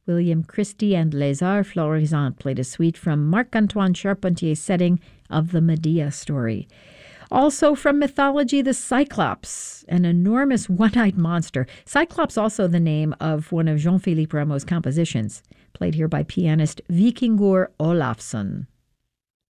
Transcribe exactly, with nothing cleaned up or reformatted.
William Christie and Les Arts Florissants played a suite from Marc-Antoine Charpentier's setting of the Medea story. Also from mythology, the Cyclops, an enormous one-eyed monster. Cyclops also the name of one of Jean-Philippe Rameau's compositions, played here by pianist Vikingur Olafsson.